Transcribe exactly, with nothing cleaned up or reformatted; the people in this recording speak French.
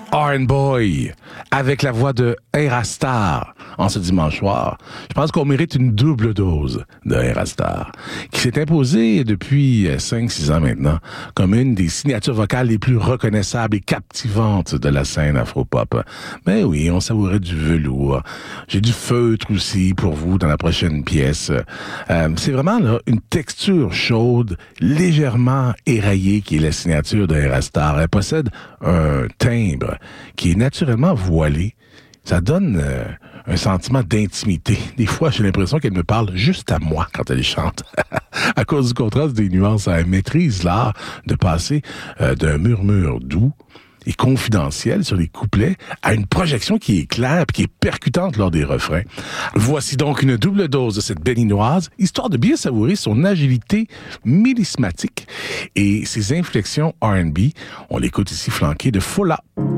R and Boy, avec la voix de Erastar en ce dimanche soir. Je pense qu'on mérite une double dose de Erastar, qui s'est imposée depuis cinq six ans maintenant comme une des signatures vocales les plus reconnaissables et captivantes de la scène afro-pop. Mais oui, on savourait du velours. J'ai du feutre aussi pour vous dans la prochaine pièce. Euh, c'est vraiment là une texture chaude, légèrement éraillée qui est la signature de Erastar. Elle possède un timbre qui est naturellement voilé. Ça donne euh, un sentiment d'intimité. Des fois, j'ai l'impression qu'elle me parle juste à moi quand elle chante. À cause du contraste des nuances, elle maîtrise l'art de passer euh, d'un murmure doux et confidentiel sur les couplets à une projection qui est claire et qui est percutante lors des refrains. Voici donc une double dose de cette béninoise, histoire de bien savourer son agilité mélismatique et ses inflexions R and B. On l'écoute ici flanqué de Fola.